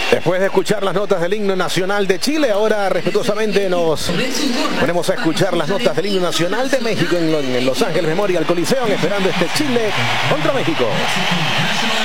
Después de escuchar las notas del himno nacional de Chile, ahora respetuosamente nos ponemos a escuchar las notas del himno nacional de México en Los Ángeles Memorial Coliseum, esperando este Chile contra México.